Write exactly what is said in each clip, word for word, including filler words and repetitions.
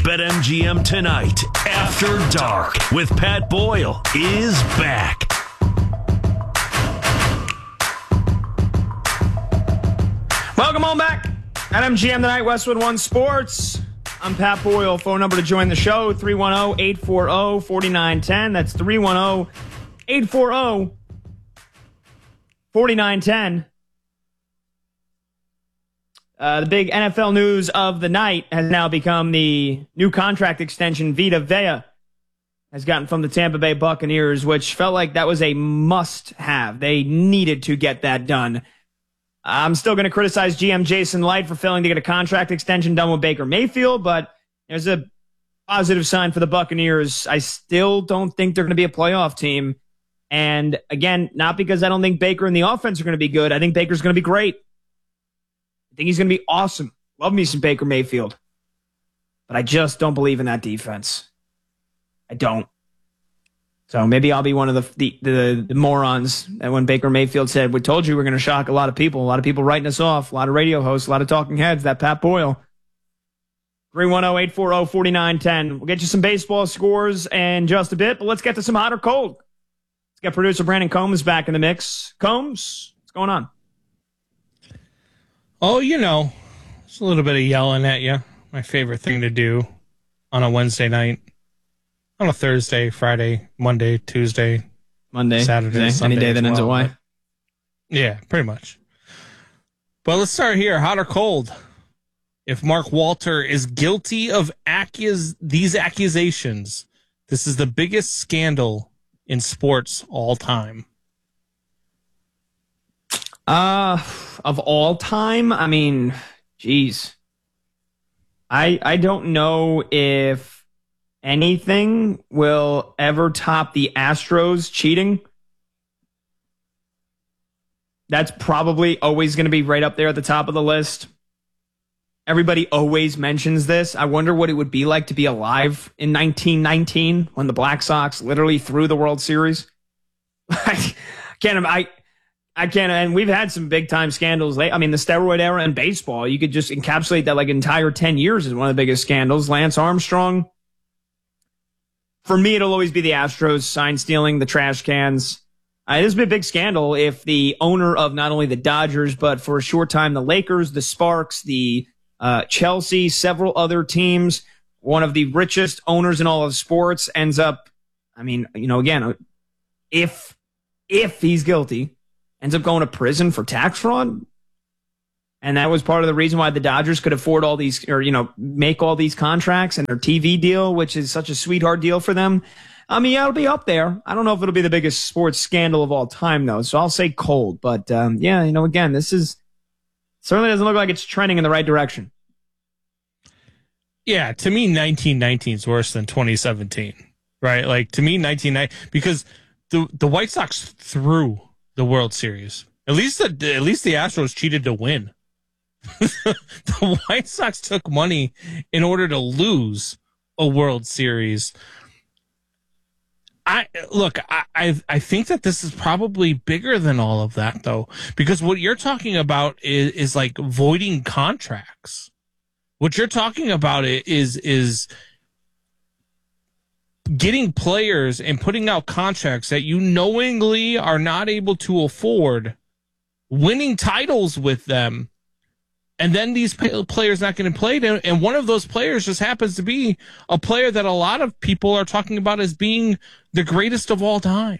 BetMGM Tonight After Dark with Pat Boyle is back. Welcome on back. At M G M Tonight, Westwood One Sports. I'm Pat Boyle. Phone number to join the show, three one zero, eight four zero, four nine one zero. That's three one zero, eight four zero, four nine one zero. Uh, the big N F L news of the night has now become the new contract extension Vita Vea has gotten from the Tampa Bay Buccaneers, which felt like that was a must-have. They needed to get that done. I'm still going to criticize G M Jason Light for failing to get a contract extension done with Baker Mayfield, but there's a positive sign for the Buccaneers. I still don't think they're going to be a playoff team. And again, not because I don't think Baker and the offense are going to be good. I think Baker's going to be great. I think he's going to be awesome. Love me some Baker Mayfield. But I just don't believe in that defense. I don't. So maybe I'll be one of the the, the, the morons that when Baker Mayfield said, we told you we're going to shock a lot of people, a lot of people writing us off, a lot of radio hosts, a lot of talking heads, that Pat Boyle. three one zero, eight four zero, four nine one zero. We'll get you some baseball scores in just a bit, but let's get to some hot or cold. Let's get producer Brandon Combs back in the mix. Combs, what's going on? Oh, you know, it's a little bit of yelling at you. My favorite thing to do on a Wednesday night, on a Thursday, Friday, Monday, Tuesday, Monday, Saturday, Tuesday, Sunday. Any day that well. ends at Y. Yeah, pretty much. But let's start here. Hot or cold? If Mark Walter is guilty of accus- these accusations, this is the biggest scandal in sports all time. Uh, of all time, I mean, geez. I I don't know if anything will ever top the Astros cheating. That's probably always going to be right up there at the top of the list. Everybody always mentions this. I wonder what it would be like to be alive in nineteen nineteen when the Black Sox literally threw the World Series. I can't I I can't, and we've had some big time scandals. I mean, the steroid era in baseball, you could just encapsulate that like entire ten years as one of the biggest scandals. Lance Armstrong. For me, it'll always be the Astros sign stealing, the trash cans. Uh, this would be a big scandal if the owner of not only the Dodgers, but for a short time, the Lakers, the Sparks, the uh, Chelsea, several other teams, one of the richest owners in all of sports ends up, I mean, you know, again, if, if he's guilty, ends up going to prison for tax fraud. And that was part of the reason why the Dodgers could afford all these, or, you know, make all these contracts and their T V deal, which is such a sweetheart deal for them. I mean, yeah, it'll be up there. I don't know if it'll be the biggest sports scandal of all time, though. So I'll say cold. But, um, yeah, you know, again, this is certainly doesn't look like it's trending in the right direction. Yeah, to me, nineteen nineteen is worse than twenty seventeen, right? Like, to me, nineteen nineteen, because the the White Sox threw the World Series. At least the at least the Astros cheated to win. The White Sox took money in order to lose a World Series. I look, I, I I think that this is probably bigger than all of that, though, because what you're talking about is, is like voiding contracts. What you're talking about is is getting players and putting out contracts that you knowingly are not able to afford, winning titles with them, and then these players not getting played. And one of those players just happens to be a player that a lot of people are talking about as being the greatest of all time.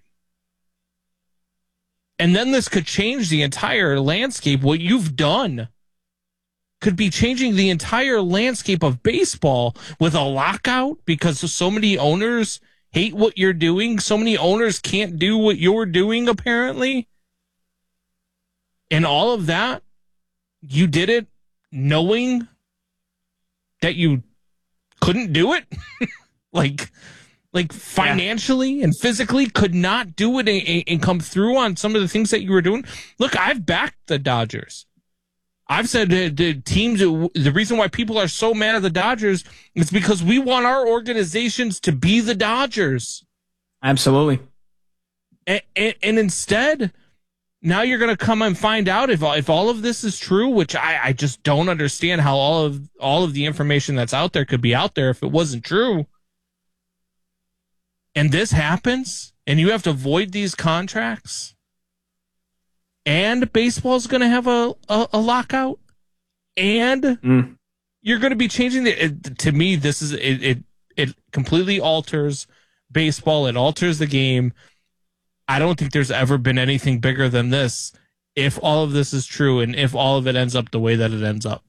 And then this could change the entire landscape. What you've done could be changing the entire landscape of baseball with a lockout because so many owners hate what you're doing. So many owners can't do what you're doing, apparently. And all of that, you did it knowing that you couldn't do it. like, like financially yeah. and physically could not do it and, and come through on some of the things that you were doing. Look, I've backed the Dodgers. I've said that the teams, the reason why people are so mad at the Dodgers is because we want our organizations to be the Dodgers. Absolutely. And, and, and instead, now you're going to come and find out if if all of this is true, which I, I just don't understand how all of all of the information that's out there could be out there if it wasn't true. And this happens, and you have to void these contracts, and baseball's going to have a, a, a lockout, and Mm. you're going to be changing the. It, to me, this is it, it. It completely alters baseball. It alters the game. I don't think there's ever been anything bigger than this. If all of this is true, and if all of it ends up the way that it ends up.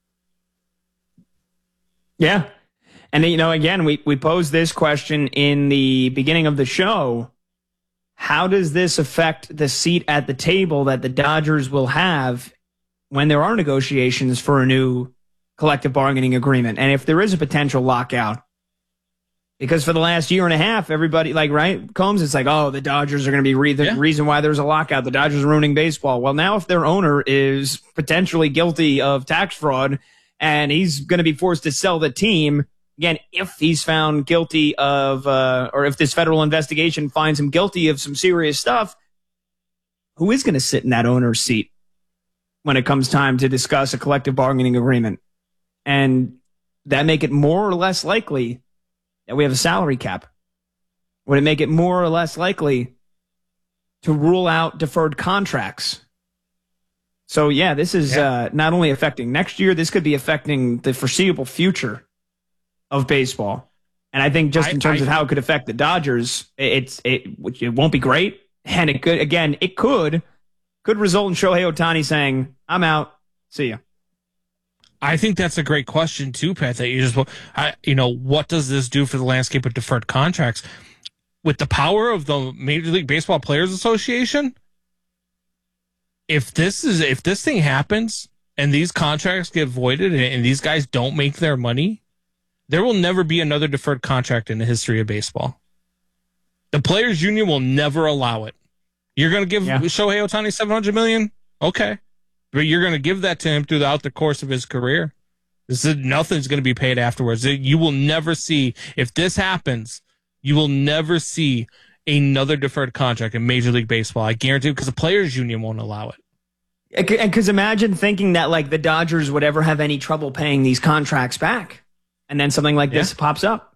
Yeah. And, you know, again, we, we posed this question in the beginning of the show. How does this affect the seat at the table that the Dodgers will have when there are negotiations for a new collective bargaining agreement? And if there is a potential lockout, because for the last year and a half, everybody, like, right, Combs, it's like, oh, the Dodgers are going to be re- the yeah. reason why there's a lockout. The Dodgers are ruining baseball. Well, now if their owner is potentially guilty of tax fraud and he's going to be forced to sell the team, again, if he's found guilty of, uh, or if this federal investigation finds him guilty of some serious stuff, who is going to sit in that owner's seat when it comes time to discuss a collective bargaining agreement? And that make it more or less likely that we have a salary cap? Would it make it more or less likely to rule out deferred contracts? So, yeah, this is yeah. uh, not only affecting next year, this could be affecting the foreseeable future of baseball. And I think just in terms I, I, of how it could affect the Dodgers, it's it it won't be great. And it could, again, it could could result in Shohei Ohtani saying, I'm out. See ya. I think that's a great question too, Pat, that you just, I, you know, what does this do for the landscape of deferred contracts? With the power of the Major League Baseball Players Association, if this is, if this thing happens and these contracts get voided and, and these guys don't make their money, there will never be another deferred contract in the history of baseball. The Players Union will never allow it. You're going to give yeah. Shohei Ohtani seven hundred million dollars? Okay. But you're going to give that to him throughout the course of his career. This is, nothing's going to be paid afterwards. You will never see, if this happens, you will never see another deferred contract in Major League Baseball. I guarantee you, because the Players Union won't allow it. Because imagine thinking that, like, the Dodgers would ever have any trouble paying these contracts back. And then something like this yeah. pops up.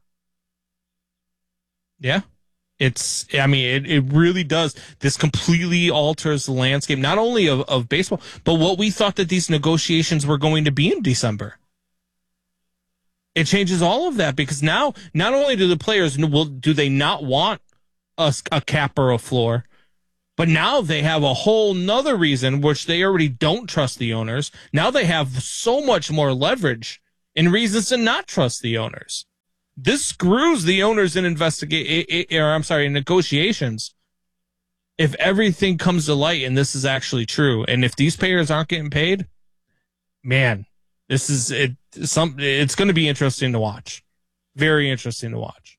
Yeah. It's, I mean, it, it really does. This completely alters the landscape, not only of, of baseball, but what we thought that these negotiations were going to be in December. It changes all of that because now, not only do the players, will, do they not want a, a cap or a floor, but now they have a whole nother reason, which they already don't trust the owners. Now they have so much more leverage and reasons to not trust the owners. This screws the owners in investigate, or I'm sorry, in negotiations. If everything comes to light and this is actually true, and if these players aren't getting paid, man, this is it. Some it's going to be interesting to watch. Very interesting to watch.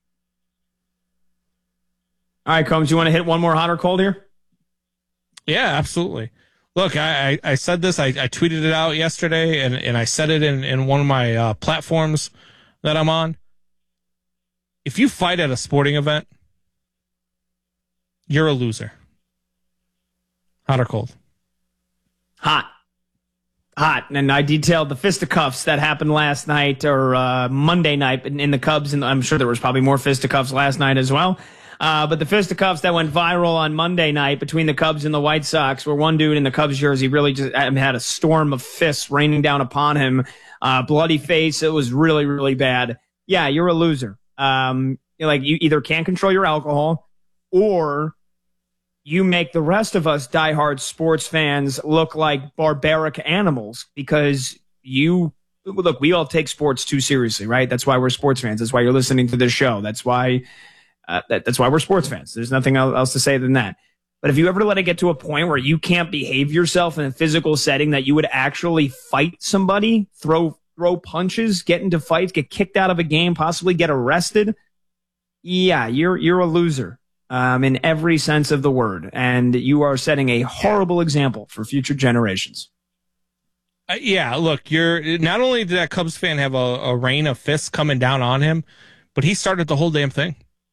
All right, Combs, you want to hit one more hot or cold here? Yeah, absolutely. Look, I, I, I said this, I, I tweeted it out yesterday, and, and I said it in, in one of my uh, platforms that I'm on. If you fight at a sporting event, you're a loser. Hot or cold? Hot. Hot. And I detailed the fisticuffs that happened last night or uh, Monday night in, in the Cubs, and I'm sure there was probably more fisticuffs last night as well. Uh, but the fisticuffs that went viral on Monday night between the Cubs and the White Sox, where one dude in the Cubs jersey really just had a storm of fists raining down upon him, uh, bloody face. It was really, really bad. Yeah, you're a loser. Um, like you either can't control your alcohol, or you make the rest of us diehard sports fans look like barbaric animals because you look. We all take sports too seriously, right? That's why we're sports fans. That's why you're listening to this show. That's why. Uh, that, that's why we're sports fans. There's nothing else to say than that. But if you ever let it get to a point where you can't behave yourself in a physical setting, that you would actually fight somebody, throw throw punches, get into fights, get kicked out of a game, possibly get arrested, yeah, you're you're a loser um, in every sense of the word, and you are setting a horrible example for future generations. Uh, yeah, look, you're not only did that Cubs fan have a, a rain of fists coming down on him, but he started the whole damn thing.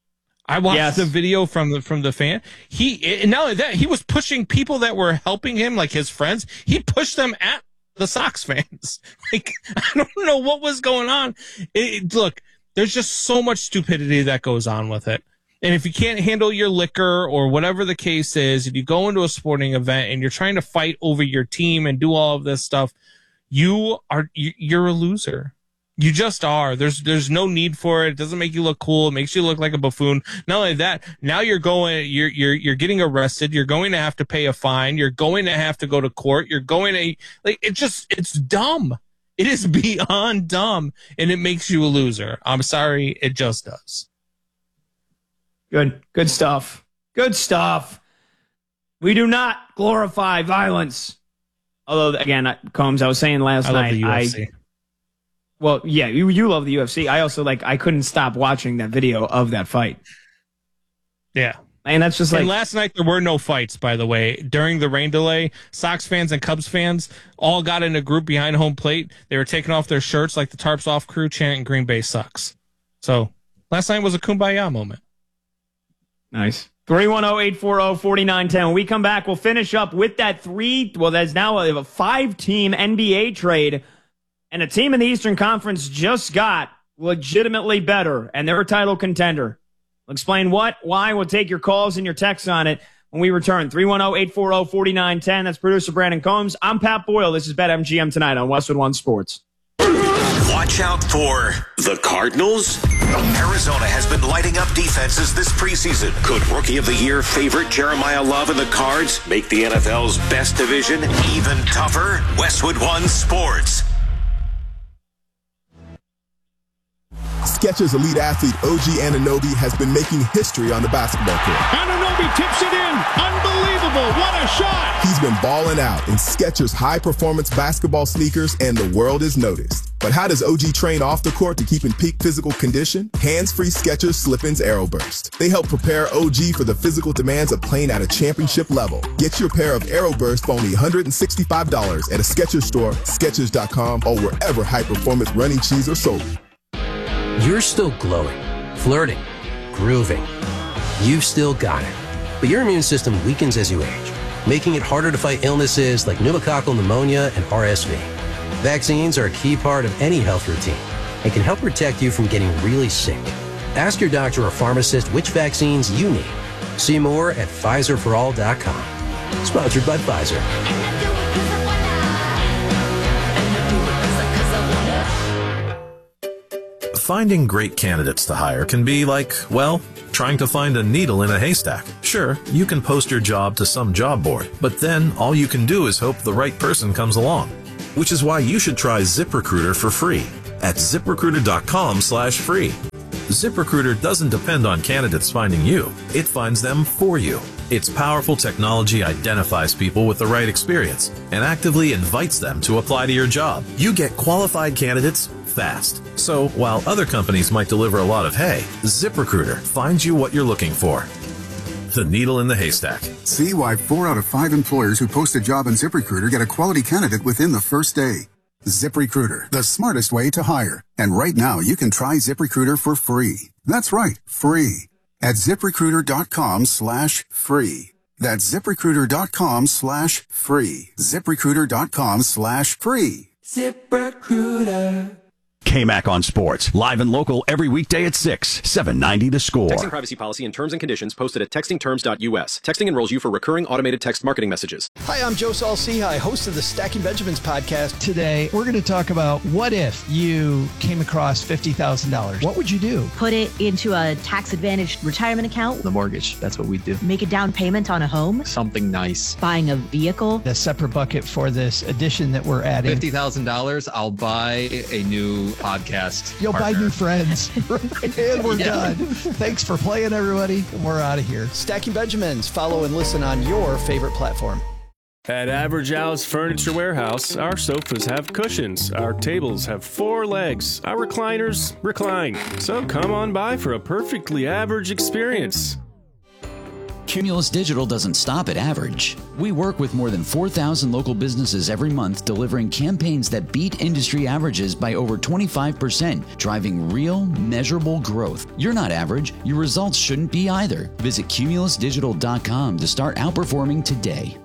I watched Yes. the video from the from the fan. He and not only that, he was pushing people that were helping him, like his friends. He pushed them at the Sox fans. Like, I don't know what was going on. It, it, look, there's just so much stupidity that goes on with it. And if you can't handle your liquor or whatever the case is, if you go into a sporting event and you're trying to fight over your team and do all of this stuff, you are you, you're a loser. You just are. There's there's no need for it. It doesn't make you look cool. It makes you look like a buffoon. Not only that, now you're going you're you're you're getting arrested. You're going to have to pay a fine. You're going to have to go to court. You're going to like it just it's dumb. It is beyond dumb, and it makes you a loser. I'm sorry, it just does. Good. Good stuff. Good stuff. We do not glorify violence. Although again, Combs, I was saying last I love night the U F C. I Well, yeah, you, you love the U F C. I also, like, I couldn't stop watching that video of that fight. Yeah. And that's just like... And last night, there were no fights, by the way. During the rain delay, Sox fans and Cubs fans all got in a group behind home plate. They were taking off their shirts like the Tarps Off crew, chanting Green Bay sucks. So, last night was a kumbaya moment. Nice. three one zero, eight four zero, four nine one zero. When we come back, we'll finish up with that three... Well, there's now a, a five-team N B A trade. And a team in the Eastern Conference just got legitimately better, and they're a title contender. We'll explain what, why. We'll take your calls and your texts on it when we return. three one zero, eight four zero, four nine one zero. That's producer Brandon Combs. I'm Pat Boyle. This is BetMGM tonight on Westwood One Sports. Watch out for the Cardinals. Arizona has been lighting up defenses this preseason. Could Rookie of the Year favorite Jeremiah Love and the Cards make the N F L's best division even tougher? Westwood One Sports. Skechers elite athlete O G Anunoby has been making history on the basketball court. Anunoby tips it in. Unbelievable. What a shot. He's been balling out in Skechers high-performance basketball sneakers, and the world is noticed. But how does O G train off the court to keep in peak physical condition? Hands-free Skechers Slip-ins Aeroburst. They help prepare O G for the physical demands of playing at a championship level. Get your pair of Aeroburst for only one hundred sixty-five dollars at a Skechers store, Skechers dot com, or wherever high-performance running shoes are sold. You're still glowing, flirting, grooving. You've still got it. But your immune system weakens as you age, making it harder to fight illnesses like pneumococcal pneumonia and R S V. Vaccines are a key part of any health routine and can help protect you from getting really sick. Ask your doctor or pharmacist which vaccines you need. See more at Pfizer for all dot com. Sponsored by Pfizer. Finding great candidates to hire can be like, well, trying to find a needle in a haystack. Sure, you can post your job to some job board, but then all you can do is hope the right person comes along. Which is why you should try ZipRecruiter for free at ZipRecruiter.com slash free. ZipRecruiter doesn't depend on candidates finding you. It finds them for you. Its powerful technology identifies people with the right experience and actively invites them to apply to your job. You get qualified candidates fast. So while other companies might deliver a lot of hay, ZipRecruiter finds you what you're looking for. The needle in the haystack. See why four out of five employers who post a job on ZipRecruiter get a quality candidate within the first day. ZipRecruiter, the smartest way to hire. And right now, you can try ZipRecruiter for free. That's right, free. At ZipRecruiter.com slash free. That's ZipRecruiter.com slash free. ZipRecruiter.com slash free. ZipRecruiter. K-Mac on Sports, live and local every weekday at six, seven ninety The Score. Texting privacy policy and terms and conditions posted at texting terms dot U S. Texting enrolls you for recurring automated text marketing messages. Hi, I'm Joe Saul-Sehy, host of the Stacking Benjamins podcast. Today, we're going to talk about what if you came across fifty thousand dollars. What would you do? Put it into a tax-advantaged retirement account. The mortgage, that's what we do. Make a down payment on a home. Something nice. Buying a vehicle. A separate bucket for this addition that we're adding. fifty thousand dollars, I'll buy a new podcast. You'll partner. buy new friends. And we're yeah. done. Thanks for playing, everybody. We're out of here. Stacking Benjamins. Follow and listen on your favorite platform. At Average Al's Furniture Warehouse, our sofas have cushions, our tables have four legs, our recliners recline. So come on by for a perfectly average experience. Cumulus Digital doesn't stop at average. We work with more than four thousand local businesses every month, delivering campaigns that beat industry averages by over twenty-five percent, driving real, measurable growth. You're not average. Your results shouldn't be either. Visit cumulus digital dot com to start outperforming today.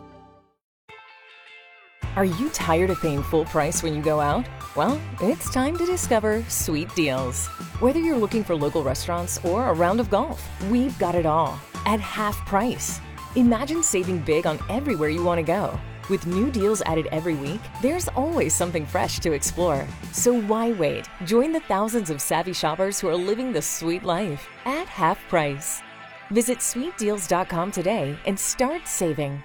Are you tired of paying full price when you go out? Well, it's time to discover Sweet Deals. Whether you're looking for local restaurants or a round of golf, we've got it all at half price. Imagine saving big on everywhere you want to go. With new deals added every week, there's always something fresh to explore. So why wait? Join the thousands of savvy shoppers who are living the sweet life at half price. Visit sweet deals dot com today and start saving.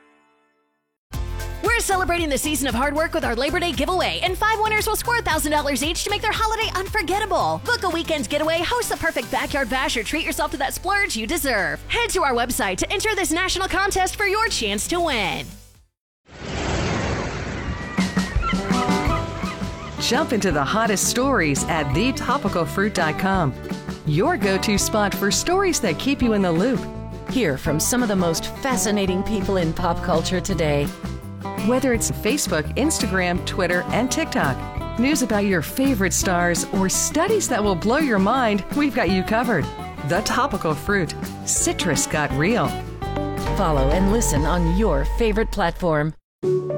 We're celebrating the season of hard work with our Labor Day giveaway, and five winners will score one thousand dollars each to make their holiday unforgettable. Book a weekend getaway, host the perfect backyard bash, or treat yourself to that splurge you deserve. Head to our website to enter this national contest for your chance to win. Jump into the hottest stories at the topical fruit dot com. Your go-to spot for stories that keep you in the loop. Hear from some of the most fascinating people in pop culture today. Whether it's Facebook, Instagram, Twitter, and TikTok, news about your favorite stars, or studies that will blow your mind, we've got you covered. The Topical Fruit. Citrus got real. Follow and listen on your favorite platform.